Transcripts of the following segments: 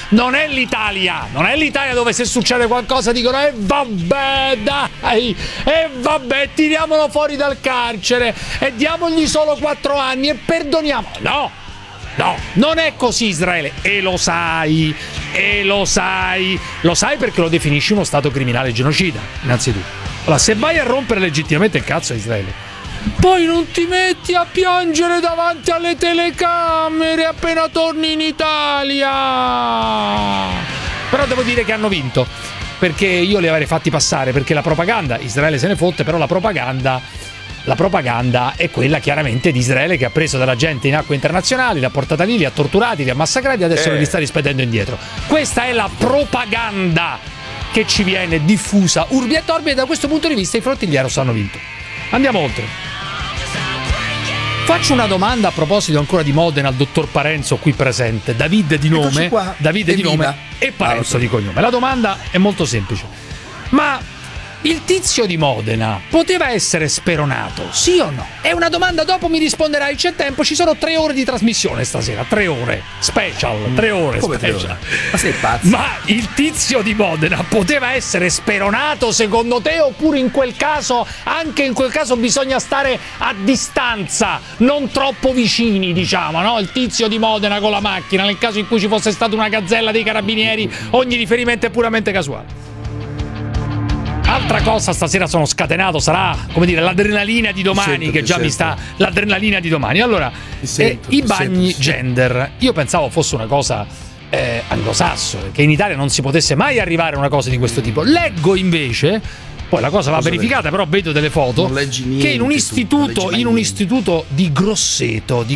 non è l'Italia dove se succede qualcosa dicono vabbè dai, vabbè tiriamolo fuori dal carcere e diamogli solo 4 anni e perdoniamo. No, non è così Israele, e lo sai perché lo definisci uno stato criminale genocida, innanzitutto. Allora, se vai a rompere legittimamente il cazzo a Israele, poi non ti metti a piangere davanti alle telecamere appena torni in Italia. Però devo dire che hanno vinto, perché io li avrei fatti passare, perché la propaganda, Israele se ne fotte, però la propaganda è quella chiaramente di Israele, che ha preso della gente in acque internazionali, li ha portata lì, li ha torturati, li ha massacrati, adesso li sta rispedendo indietro. Questa è la propaganda che ci viene diffusa urbi e torbi, e da questo punto di vista i Fratelli Eros hanno vinto. Andiamo oltre. Faccio una domanda a proposito ancora di Modena al dottor Parenzo qui presente, Davide di nome e Parenzo di cognome. La domanda è molto semplice: ma il tizio di Modena poteva essere speronato, sì o no? È una domanda, dopo mi risponderai, c'è tempo, ci sono 3 ore di trasmissione stasera, 3 ore special, 3 ore come special. 3 ore? Ma sei pazzo? Ma il tizio di Modena poteva essere speronato secondo te, oppure anche in quel caso bisogna stare a distanza, non troppo vicini, diciamo, no? Il tizio di Modena con la macchina, nel caso in cui ci fosse stata una gazzella dei carabinieri, ogni riferimento è puramente casuale. Altra cosa stasera sono scatenato, sarà, come dire, l'adrenalina di domani, che già mi sta, l'adrenalina di domani. Allora, i bagni gender, io pensavo fosse una cosa anglosassone, che in Italia non si potesse mai arrivare a una cosa di questo tipo. Leggo invece, poi la cosa va verificata, però vedo delle foto, che in un istituto di Grosseto,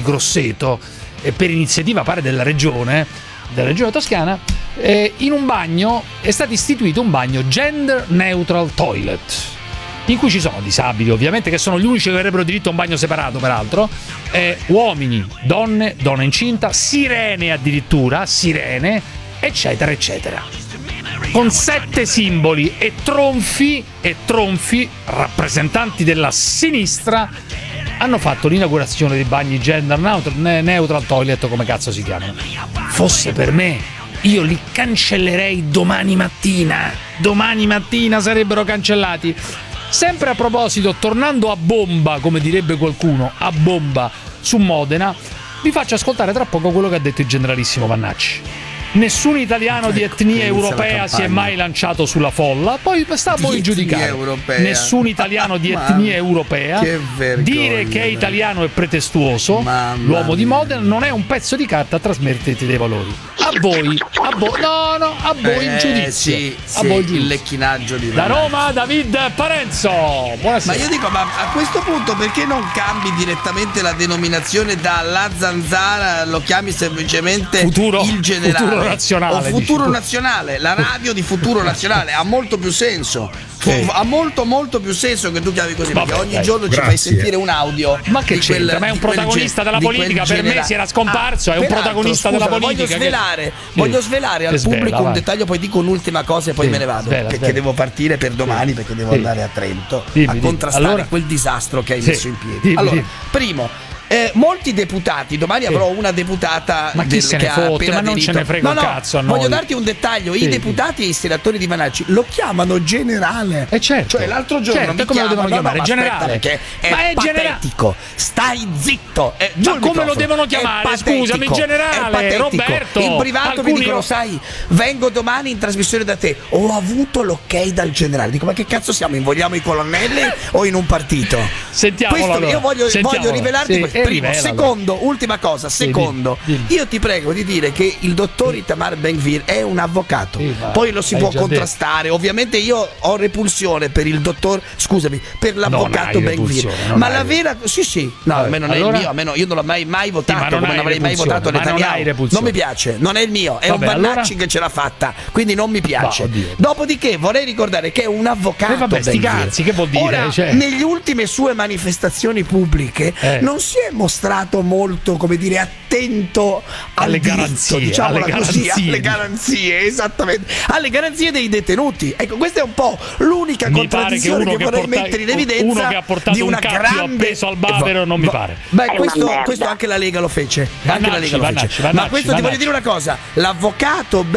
per iniziativa pare della regione toscana, in un bagno è stato istituito un bagno gender neutral toilet, in cui ci sono disabili, ovviamente, che sono gli unici che avrebbero diritto a un bagno separato, peraltro, uomini, donne incinta, sirene addirittura, eccetera eccetera, con 7 simboli e tronfi, rappresentanti della sinistra hanno fatto l'inaugurazione dei bagni gender neutral toilet, come cazzo si chiamano. Fosse per me, io li cancellerei domani mattina sarebbero cancellati. Sempre a proposito, tornando a bomba, come direbbe qualcuno, a bomba su Modena, vi faccio ascoltare tra poco quello che ha detto il generalissimo Vannacci. Nessun italiano di etnia europea si è mai lanciato sulla folla, poi sta a voi giudicare. Nessun italiano di etnia europea. Dire che è italiano è pretestuoso. L'uomo di Modena non è un pezzo di carta a trasmetterti dei valori. A voi il giudizio. A voi il lecchinaggio di da Roma, David Parenzo. Buonasera. Ma io dico, ma a questo punto perché non cambi direttamente la denominazione dalla zanzara, lo chiami semplicemente il generale nazionale, o futuro nazionale, la radio di futuro nazionale ha molto più senso. Ha molto più senso che tu chiami così, perché ogni giorno ci fai sentire un audio. Ma che c'entra? Ma è un protagonista della politica, per me si era scomparso, è un protagonista della politica. Voglio svelare al pubblico un dettaglio, poi dico un'ultima cosa e poi me ne vado, perché devo partire per domani, perché devo andare a Trento a contrastare quel disastro che hai messo in piedi. Allora, primo, molti deputati, domani avrò una deputata che ha appena non ce ne frega un cazzo a noi. Voglio darti un dettaglio, i deputati e i senatori di Vannacci lo chiamano generale. Certo. Cioè l'altro giorno mi come lo devono chiamare? Generale. Perché è patetico. Stai zitto. Ma come lo devono chiamare? Scusami, generale Roberto. In privato mi dicono, sai, vengo domani in trasmissione da te, ho avuto l'ok dal generale. Dico, ma che cazzo siamo? Invogliamo i colonnelli o in un partito? Sentiamolo. Questo io voglio rivelarti. Primo, secondo, ultima cosa, io ti prego di dire che il dottor Itamar Ben-Gvir è un avvocato, poi lo si può contrastare, ovviamente io ho repulsione per il dottor, scusami, per l'avvocato Ben-Gvir, ma la vera, a me non è il mio, io non l'ho mai votato, come non avrei mai votato Netanyahu, non mi piace, non è il mio, è un Vannacci che ce l'ha fatta, quindi non mi piace. Dopodiché vorrei ricordare che è un avvocato Ben-Gvir. Che vuol dire? Ora, negli ultime sue manifestazioni pubbliche non si è mostrato molto, come dire, attento alle garanzie, alle garanzie, esattamente, alle garanzie dei detenuti. Ecco, questa è un po' l'unica contraddizione che vorrei mettere in evidenza. Uno che ha portato di una grande appeso al bavero non mi pare. Questo anche la Lega lo fece. Ma questo ti voglio dire una cosa, l'avvocato